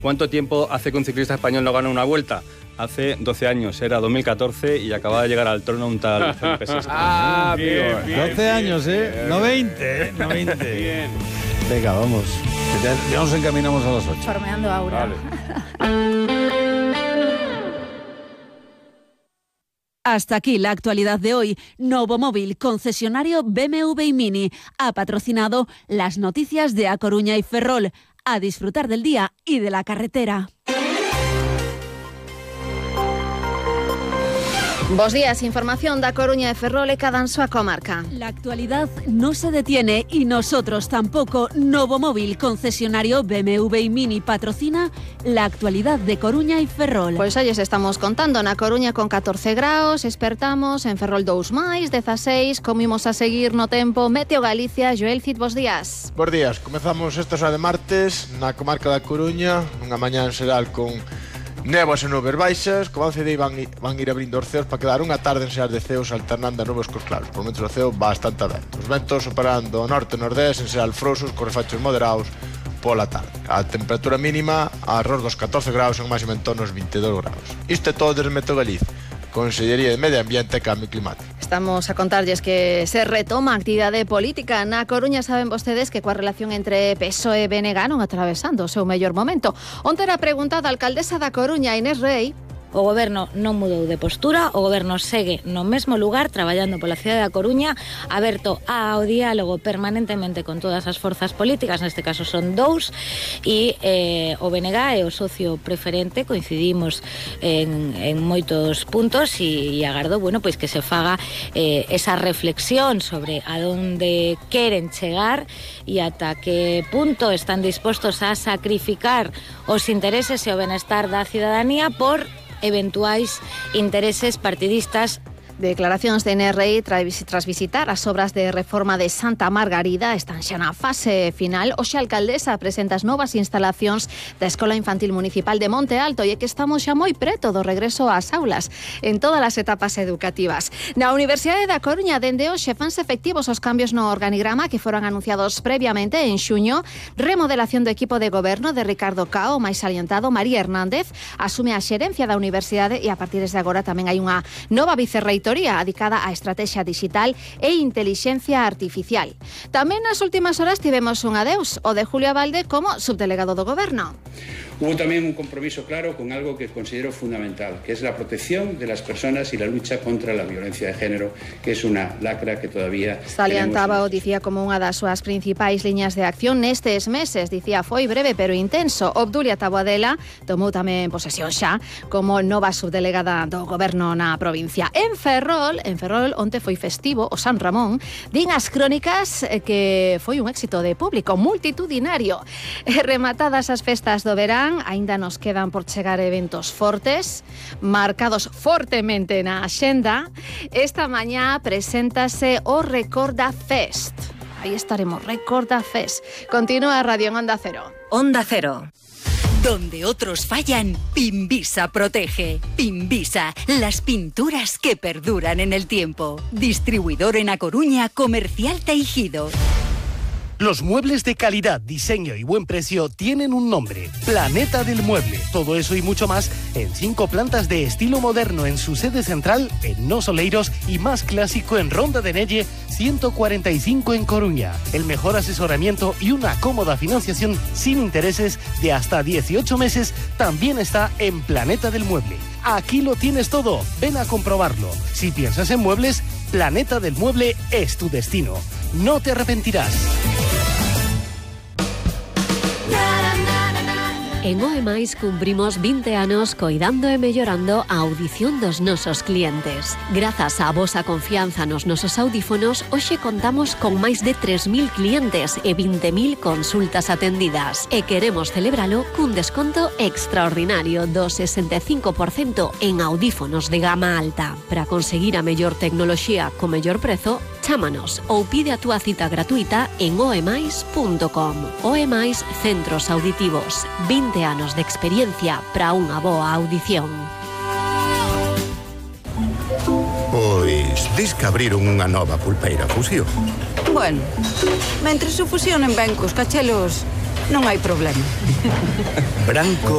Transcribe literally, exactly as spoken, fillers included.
¿Cuánto tiempo hace que un ciclista español no gana una vuelta? Hace doce años, era dos mil catorce y acababa de llegar al trono un tal Felipe sexto. Ah, bien, bien, doce años, ¿eh? bien, no veinte, ¿eh? No veinte. Bien. Venga, vamos. Ya, ya nos encaminamos a las ocho. Formeando aura. Vale. Hasta aquí la actualidad de hoy. Novomóvil, concesionario B M W y Mini, ha patrocinado las noticias de A Coruña y Ferrol. A disfrutar del día y de la carretera. Bos días, información da Coruña e Ferrol e cada súa comarca. La actualidad no se detiene y nosotros tampoco. Novomóvil, concesionario B M W y Mini, patrocina la actualidad de Coruña y Ferrol. Pois xa lles estamos contando, na Coruña con catorce graus, espertamos, en Ferrol dous máis, dezaseis, comimos a seguir no tempo. Meteo Galicia, Joel Cid, bos días. Bos días, comezamos esta hora de martes na comarca da Coruña, unha mañá en xeral con néboas e nubes baixas. Como avance de van, van ir abrindo os ceos para quedar unha tarde en xeras de ceos alternando a nubes cos claros. Por momentos o ceo bastante aberto. Os ventos operando norte e nordés en xeral frouxos, cos refachos moderados pola tarde. A temperatura mínima a arroz dos catorce graus, en máxima en torno aos vinte e dous graus. Isto é todo desde Meteo Galicia, Consellería de Medio Ambiente e Cambio Climático. Estamos a contarlles que se retoma a actividade política. Na Coruña saben vostedes que coa relación entre P S O E e B N G non atravesando o seu mellor momento. Onte era preguntada a alcaldesa da Coruña, Inés Rei. O goberno non mudou de postura, o goberno segue no mesmo lugar, traballando pola cidade da Coruña, aberto ao diálogo permanentemente con todas as forzas políticas, neste caso son dous, e eh, o B N G é o socio preferente, coincidimos en, en moitos puntos, e, e agardo, bueno, pois que se faga eh, esa reflexión sobre a donde queren chegar e ata que punto están dispostos a sacrificar os intereses e o benestar da cidadanía por eventuais intereses partidistas. Declaracións de N R I tras visitar as obras de reforma de Santa Margarida están xa na fase final. Hoxe a alcaldesa presenta as novas instalacións da Escola Infantil Municipal de Monte Alto e é que estamos xa moi preto do regreso ás aulas en todas as etapas educativas. Na Universidade da Coruña, dende hoxe fanse efectivos os cambios no organigrama que foron anunciados previamente en xuño. Remodelación do equipo de goberno de Ricardo Cao, máis salientado, María Hernández asume a xerencia da universidade e a partir de agora tamén hai unha nova vicerreitoría adicada á estrategia digital e intelixencia artificial. Tamén nas últimas horas tivemos un adeus, o de Julio Abalde como subdelegado do Goberno. Hubo también un compromiso claro con algo que considero fundamental, que es la protección de las personas y la lucha contra la violencia de género, que es una lacra que todavía salientaba o dicía como unha das súas principais liñas de acción nestes meses. Dicía foi breve pero intenso. Obdulia Taboadela tomou tamén posesión xa como nova subdelegada do Goberno na provincia. En Ferrol, en Ferrol onte foi festivo o San Ramón. Din as crónicas que foi un éxito de público multitudinario. Rematadas as festas do verán, aínda nos quedan por chegar eventos fortes, marcados fortemente na axenda. Esta mañá preséntase o Recorda Fest. Aí estaremos, Recorda Fest. Continúa a Radio en Onda Cero. Onda Cero. Donde otros fallan, Pinvisa protege. Pinvisa, las pinturas que perduran en el tiempo. Distribuidor en A Coruña, Comercial Teijido. Los muebles de calidad, diseño y buen precio tienen un nombre: Planeta del Mueble. Todo eso y mucho más en cinco plantas de estilo moderno en su sede central en Nos Oleiros y más clásico en Ronda de Nelle ciento cuarenta y cinco en Coruña. El mejor asesoramiento y una cómoda financiación sin intereses de hasta dieciocho meses también está en Planeta del Mueble. Aquí lo tienes todo, ven a comprobarlo. Si piensas en muebles, Planeta del Mueble es tu destino. No te arrepentirás. En OEMAIS cumprimos vinte anos coidando e mellorando a audición dos nosos clientes. Grazas á vosa confianza nos nosos audífonos, hoxe contamos con máis de tres mil clientes e vinte mil consultas atendidas. E queremos celebralo cun desconto extraordinario do sesenta e cinco por cento en audífonos de gama alta. Para conseguir a mellor tecnoloxía co mellor prezo, chámanos ou pide a túa cita gratuita en oemais punto com. OEMAIS Centros Auditivos. vinte anos de experiencia para unha boa audición. Pois, dis que abriron unha nova pulpeira Fusión. Bueno, mentre se fusionen ben cos cachelos, non hai problema. Branco